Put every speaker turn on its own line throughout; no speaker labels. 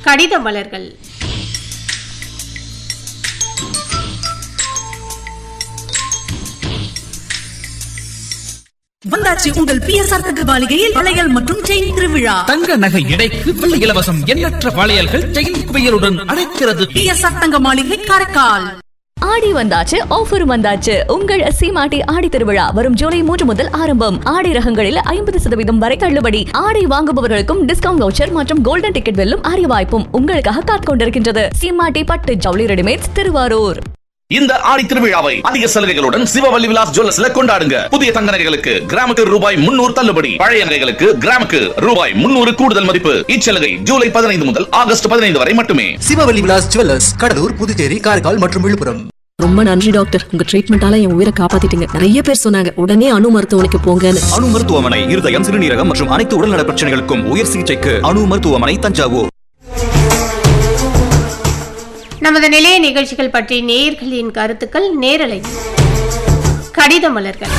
கடித மலர்கள்.
வந்தாச்சு உங்கள் பிஎஸ்ஆர் தங்கபாலிகையில் வளையல் மற்றும் செயின் திருவிழா.
தங்க நகை எடைக்கு வெள்ளி இலவசம். எண்ணற்ற வளையல்கள் செயின் குவியலுடன் அழைக்கிறது.
பிஎஸ்ஆர் தங்க மாளிகை காரைக்கால்.
ஆடி வந்தாச்சு, ஆஃபர் வந்தாச்சு. உங்கள் சீமாட்டி ஆடி திருவிழா வரும் ஜூலை 3 முதல் ஆரம்பம். ஆடை ரகங்களில் 50% வரை தள்ளுபடி. ஆடை வாங்குபவர்களுக்கும் டிஸ்கவுண்ட் வவுச்சர் மற்றும் கோல்டன் டிக்கெட் வெல்லும் அரிய வாய்ப்பும் உங்களுக்காக காத்துக் கொண்டிருக்கின்றது. சீமாட்டி பட்டு ஜவுளி ரெடிமேட்ஸ், திருவாரூர்.
இந்த ஆடி திருவிழாவை அதிக சலுகைகளுடன் சிவவல்லி விலாஸ் ஜுவல்லர்ஸ்ல கொண்டாடுங்க. புதிய தங்க நகைகளுக்கு கிராமுக்கு ரூபாய் 300 தள்ளுபடி. பழைய நகைகளுக்கு கிராமுக்கு ரூபாய் 300 கூடுதல் மதிப்பு. இச்சலுகை ஜூலை 15 முதல் ஆகஸ்ட் 15 வரை மட்டுமே.
சிவவல்லி விலாஸ் ஜுவல்லர்ஸ், கடலூர், புதுச்சேரி, காரைக்கால் மற்றும் விழுப்புரம்.
ரொம்ப நன்றி டாக்டர், உங்க ட்ரீட்மெண்டால என் உயிரை காப்பாத்திட்டீங்க. நிறைய பேர் சொன்னாங்க உடனே அணு மருத்துவமனைக்கு போங்கன்னு.
அணு மருத்துவமனை இருதயம், சிறுநீரகம் மற்றும் அனைத்து உடல்நல பிரச்சனைகளுக்கும் உயர் சிகிச்சைக்கு அணு மருத்துவமனை, தஞ்சாவூர்.
நமது நிலைய நிகழ்ச்சிகள் பற்றி நேயர்களின் கருத்துக்கள் நேரலை கடித மலர்கள்.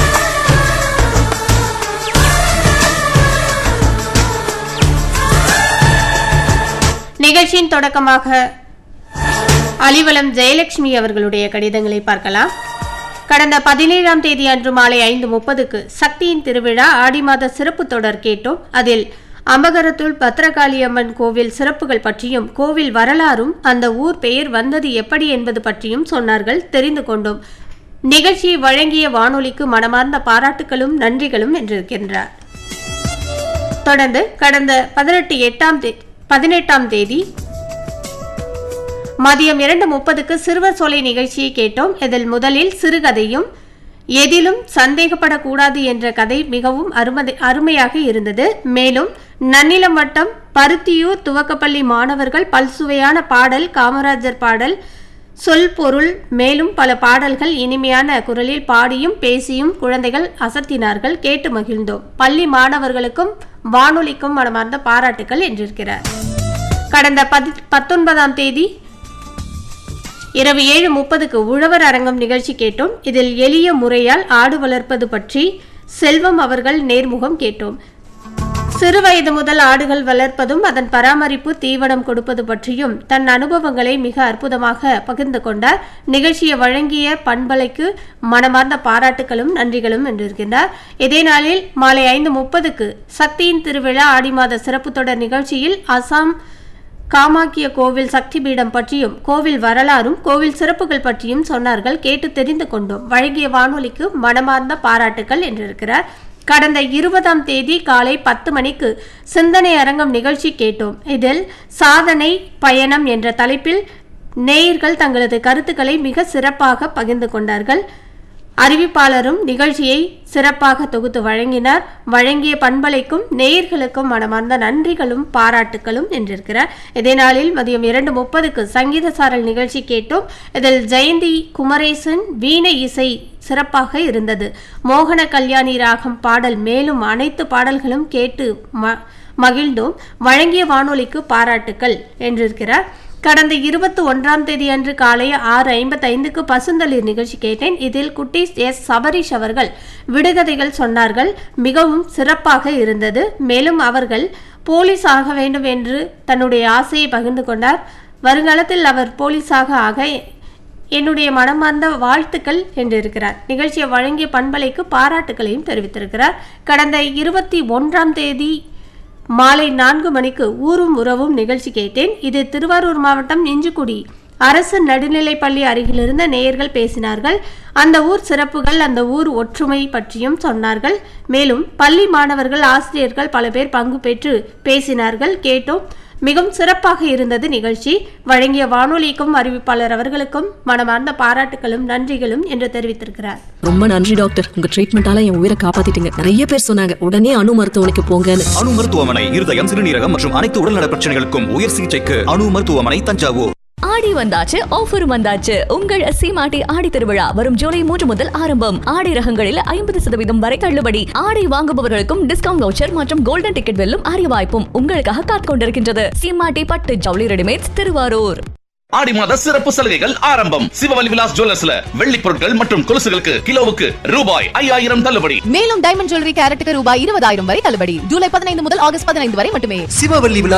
நிகழ்ச்சியின் தொடக்கமாக அலிவலம் ஜெயலட்சுமி அவர்களுடைய கடிதங்களை பார்க்கலாம். கடந்த 17ஆம் தேதி அன்று மாலை 5:30க்கு சக்தியின் திருவிழா ஆடி மாத சிறப்பு தொடர் கேட்டோம். அதில் அம்பகரத்துள் பத்ரகாளி அம்மன் கோவில் சிறப்புகள் பற்றியும் கோவில் வரலாறும் அந்த ஊர் பெயர் வந்தது எப்படி என்பது பற்றியும் சொன்னார்கள், தெரிந்து கொண்டோம். நிகழ்ச்சியை வழங்கிய வானொலிக்கு மனமார்ந்த பாராட்டுகளும் நன்றிகளும் என்றிருக்கின்றார். தொடர்ந்து கடந்த 18ஆம் தேதி மதியம் 2:30க்கு சிறுவர் சோலை நிகழ்ச்சியை கேட்டோம். இதில் முதலில் சிறுகதையும் எதிலும் சந்தேகப்படக்கூடாது என்ற கதை மிகவும் அருமையாக இருந்தது. மேலும் நன்னிலம் வட்டம் பருத்தியூர் துவக்கப்பள்ளி மாணவர்கள் பல்சுவையான பாடல், காமராஜர் பாடல், சொல் பொருள், மேலும் பல பாடல்கள் இனிமையான குரலில் பாடியும் பேசியும் குழந்தைகள் அசத்தினார்கள், கேட்டு மகிழ்ந்தோம். பள்ளி மாணவர்களுக்கும் வானொலிக்கும் மனமார்ந்த பாராட்டுகள் என்றிருக்கிறார். கடந்த 19ஆம் தேதி இரவு 7:30க்கு உழவர் அரங்கம் நிகழ்ச்சி கேட்டோம். இதில் எளிய முறையால் ஆடு வளர்ப்பது பற்றி செல்வம் அவர்கள் நேர்முகம் கேட்டோம். சிறுவயது முதல் ஆடுகள் வளர்ப்பதும் அதன் பராமரிப்பு, தீவனம் கொடுப்பது பற்றியும் தன் அனுபவங்களை மிக அற்புதமாக பகிர்ந்து கொண்டார். நிகழ்ச்சியை வழங்கிய பண்பலைக்கு மனமார்ந்த பாராட்டுகளும் நன்றிகளும் என்றிருக்கின்றார். இதே நாளில் மாலை 5:30க்கு சக்தியின் திருவிழா ஆடி மாத சிறப்பு தொடர் நிகழ்ச்சியில் அசாம் காமாக்கிய கோவில் சக்தி பீடம் பற்றியும் கோவில் வரலாறும் கோவில் சிறப்புகள் பற்றியும் சொன்னார்கள், கேட்டு தெரிந்து கொண்டோம். வழங்கிய வானொலிக்கு மனமார்ந்த பாராட்டுகள் என்றிருக்கிறார். கடந்த 20ஆம் தேதி காலை 10 மணிக்கு சிந்தனை அரங்கம் நிகழ்ச்சி கேட்டோம். இதில் சாதனை பயணம் என்ற தலைப்பில் நேயர்கள் தங்களது கருத்துக்களை மிக சிறப்பாக பகிர்ந்து கொண்டார்கள். அறிவிப்பாளரும் நிகழ்ச்சியை சிறப்பாக தொகுத்து வழங்கினார். வழங்கிய பண்பலைக்கும் நேயர்களுக்கும் மனமார்ந்த நன்றிகளும் பாராட்டுகளும் என்றிருக்கிறார். இதே நாளில் மதியம் 2:30க்கு சங்கீத சாரல் நிகழ்ச்சி கேட்டோம். இதில் ஜெயந்தி குமரேசன் வீணை இசை சிறப்பாக இருந்தது. மோகன கல்யாணி ராகம் பாடல், மேலும் அனைத்து பாடல்களும் கேட்டு மகிழ்ந்தோம். வழங்கிய வானொலிக்கு பாராட்டுகள் என்றிருக்கிறார். கடந்த 21ஆம் தேதி அன்று காலை 6:55க்கு பசுந்தளிர் நிகழ்ச்சி கேட்டேன். இதில் குட்டீஸ் எஸ் சபரீஷ் அவர்கள் விடுகதைகள் சொன்னார்கள், மிகவும் சிறப்பாக இருந்தது. மேலும் அவர்கள் போலீஸ் ஆக வேண்டும் என்று தன்னுடைய ஆசையை பகிர்ந்து கொண்டார். வருங்காலத்தில் அவர் போலீஸாக ஆக என்னுடைய மனமார்ந்த வாழ்த்துக்கள் என்றிருக்கிறார். நிகழ்ச்சியை வழங்கிய பண்பலைக்கு பாராட்டுகளையும் தெரிவித்திருக்கிறார். கடந்த 21ஆம் தேதி மாலை 4 மணிக்கு ஊரும் உறவும் நிகழ்ச்சி கேட்டேன். இது திருவாரூர் மாவட்டம் இஞ்சிக்குடி அரசு நடுநிலைப்பள்ளி அருகிலிருந்த நேயர்கள் பேசினார்கள். அந்த ஊர் சிறப்புகள், அந்த ஊர் ஒற்றுமை பற்றியும் சொன்னார்கள். மேலும் பள்ளி மாணவர்கள், ஆசிரியர்கள் பல பேர் பங்கு பெற்று பேசினார்கள், கேட்டோம். மிகவும் சிறப்பாக இருந்தது நிகழ்ச்சி. வழங்கிய வானொலிக்கும் அறிவிப்பாளர் அவர்களுக்கும் மனமார்ந்த பாராட்டுகளும் நன்றிகளும் என்று தெரிவித்திருக்கிறார்.
ரொம்ப நன்றி டாக்டர், உங்க ட்ரீட்மெண்டால என் உயிரை காப்பாத்திட்டீங்க. நிறைய பேர் சொன்னாங்க உடனே அணு மருத்துவமனைக்கு போங்கன்னு.
அணு மருத்துவமனை இருதயம், சிறுநீரகம் மற்றும் அனைத்து உடல்நல பிரச்சனைகளுக்கும் உயர் சிகிச்சைக்கு அணு மருத்துவமனை, தஞ்சாவூர்.
ஆடி வந்தாச்சு, ஆஃபர் வந்தாச்சு. உங்கள் சீமாட்டி ஆடி திருவிழா வரும் ஜூலை 3 முதல் ஆரம்பம். ஆடை ரகங்களில் 50% வரை தள்ளுபடி. ஆடை வாங்குபவர்களுக்கும் டிஸ்கவுண்ட் வவுச்சர் மற்றும் கோல்டன் டிக்கெட் வெல்லும் அரிய வாய்ப்பும் உங்களுக்காக காத்துக் கொண்டிருக்கின்றது. சீமாட்டி பட்டு ஜவுளி ரெடிமேட்ஸ், திருவாரூர்.
ஆடி மாத சிறப்பு சலுகைகள் ஆரம்பம். சிவவல்லி விலாஸ் ஜுவல்லர்ஸ்ல வெள்ளி பொருட்கள் மற்றும் கொலுசுகளுக்கு கிலோவுக்கு ரூபாய் 5000 தள்ளுபடி.
மேலும் டைமண்ட் ஜுவல்லரி கேரட்டுக்கு ரூபாய் 20,000 வரை தள்ளுபடி. ஜூலை 15 முதல் ஆகஸ்ட் 15 வரை மட்டுமே.
சிவவல்லி விலாஸ்